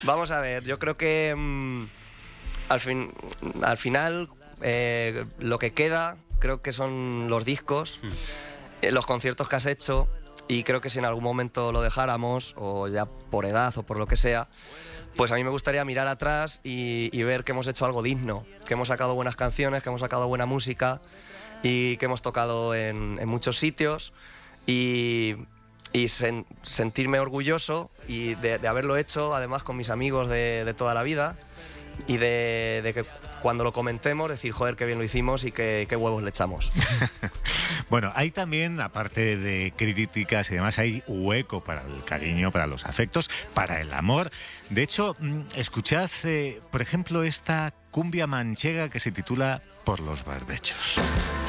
Vamos a ver, yo creo que al final lo que queda creo que son los discos, los conciertos que has hecho, y creo que si en algún momento lo dejáramos, o ya por edad o por lo que sea, pues a mí me gustaría mirar atrás y ver que hemos hecho algo digno, que hemos sacado buenas canciones, que hemos sacado buena música y que hemos tocado en muchos sitios y sentirme orgulloso y de haberlo hecho, además con mis amigos de toda la vida, y de que cuando lo comentemos decir, joder, qué bien lo hicimos y qué huevos le echamos. Bueno, hay también, aparte de críticas y demás, hay hueco para el cariño, para los afectos, para el amor. De hecho, escuchad, por ejemplo, esta cumbia manchega que se titula Por los barbechos.